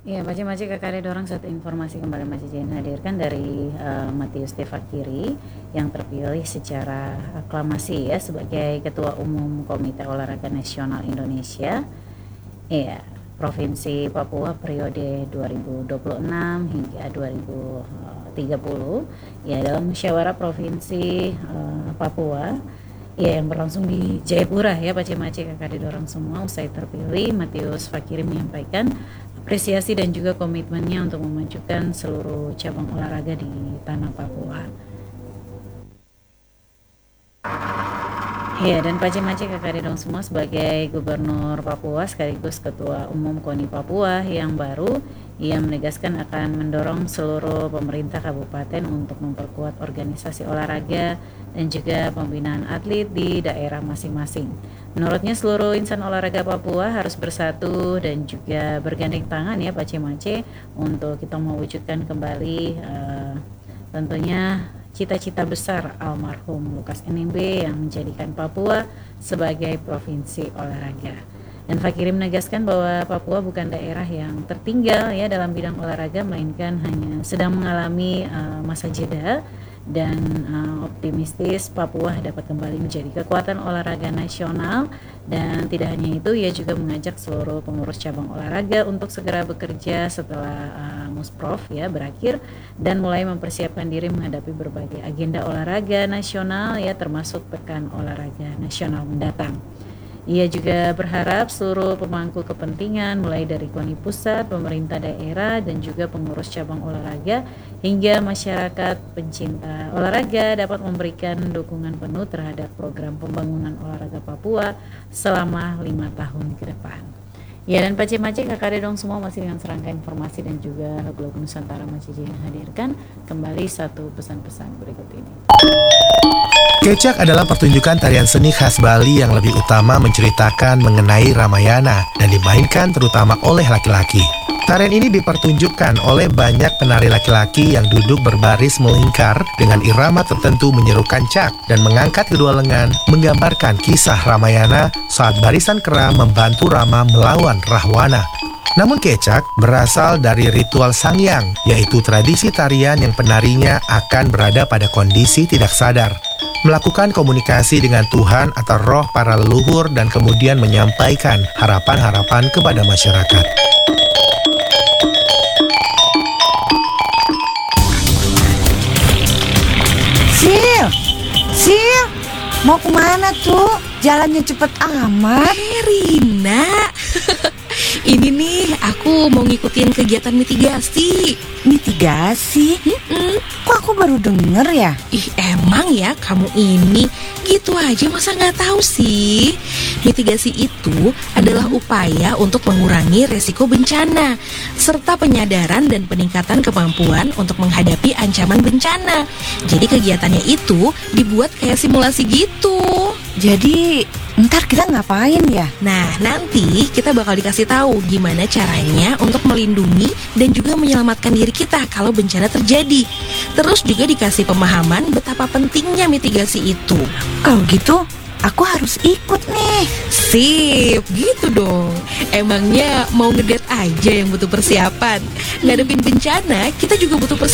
Iya, Maci Kakak dorong satu informasi kembali Maci Jane hadirkan dari Matius Tefakiri yang terpilih secara aklamasi ya sebagai Ketua Umum Komite Olahraga Nasional Indonesia. Iya, Provinsi Papua periode 2026 hingga 2030 ya dalam musyawarah Provinsi Papua ya yang berlangsung di Jayapura ya Pak Maci Kakak didorong semua. Usai terpilih, Matius Fakiri menyampaikan apresiasi dan juga komitmennya untuk memajukan seluruh cabang olahraga di tanah Papua. Ya, dan Pak Maci Kakak dong semua sebagai Gubernur Papua sekaligus Ketua Umum KONI Papua yang baru, ia menegaskan akan mendorong seluruh pemerintah kabupaten untuk memperkuat organisasi olahraga dan juga pembinaan atlet di daerah masing-masing. Menurutnya seluruh insan olahraga Papua harus bersatu dan juga bergandeng tangan ya Pak Maci untuk kita mewujudkan kembali tentunya cita-cita besar almarhum Lukas NMB yang menjadikan Papua sebagai provinsi olahraga. Dan Fakiri menegaskan bahwa Papua bukan daerah yang tertinggal ya dalam bidang olahraga, melainkan hanya sedang mengalami masa jeda dan optimistis Papua dapat kembali menjadi kekuatan olahraga nasional. Dan tidak hanya itu, ia juga mengajak seluruh pengurus cabang olahraga untuk segera bekerja setelah Musprov ya berakhir dan mulai mempersiapkan diri menghadapi berbagai agenda olahraga nasional ya termasuk Pekan Olahraga Nasional mendatang. Ia juga berharap seluruh pemangku kepentingan mulai dari KONI pusat, pemerintah daerah dan juga pengurus cabang olahraga hingga masyarakat pencinta olahraga dapat memberikan dukungan penuh terhadap program pembangunan olahraga Papua selama 5 tahun ke depan. Ya, dan Pak Maci Kakak dong semua masih dengan serangkaian informasi dan juga lagu-lagu Nusantara Maci yang hadirkan kembali satu pesan-pesan berikut ini. Kecak adalah pertunjukan tarian seni khas Bali yang lebih utama menceritakan mengenai Ramayana dan dimainkan terutama oleh laki-laki. Tarian ini dipertunjukkan oleh banyak penari laki-laki yang duduk berbaris melingkar dengan irama tertentu menyerukan cak dan mengangkat kedua lengan, menggambarkan kisah Ramayana saat barisan kera membantu Rama melawan Rahwana. Namun kecak berasal dari ritual sangyang, yaitu tradisi tarian yang penarinya akan berada pada kondisi tidak sadar, melakukan komunikasi dengan Tuhan atau roh para leluhur dan kemudian menyampaikan harapan-harapan kepada masyarakat. Sil, mau kemana tuh? Jalannya cepet amat. Rina, ini nih aku mau ngikutin kegiatan mitigasi. Mitigasi? Kok aku baru denger ya? Ih, emang ya kamu ini gitu aja masa nggak tahu sih? Mitigasi itu adalah upaya untuk mengurangi resiko bencana serta penyadaran dan peningkatan kemampuan untuk menghadapi ancaman bencana. Jadi kegiatannya itu dibuat kayak simulasi gitu. Jadi ntar kita ngapain ya? Nah, nanti kita bakal dikasih tahu gimana caranya untuk melindungi dan juga menyelamatkan diri kita kalau bencana terjadi. Terus juga dikasih pemahaman betapa pentingnya mitigasi itu. Kalau gitu, aku harus ikut nih. Sip, gitu dong. Emangnya mau ngedate aja yang butuh persiapan? Ngadepin bencana, kita juga butuh persiapan.